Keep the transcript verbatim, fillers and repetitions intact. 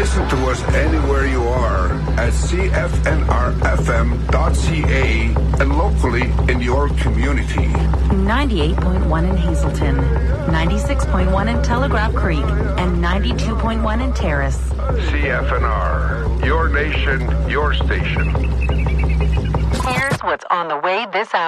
Listen to us anywhere you are at C F N R F M dot C A and locally in your community. ninety-eight point one in Hazelton, ninety-six point one in Telegraph Creek, and ninety-two point one in Terrace. C F N R, your nation, your station. Here's what's on the way this hour.